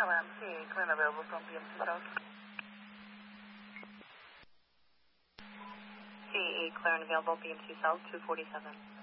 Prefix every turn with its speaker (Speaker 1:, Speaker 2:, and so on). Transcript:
Speaker 1: Highland, CA Clean available from BMC South.
Speaker 2: CA Clear available, BMC South, 247.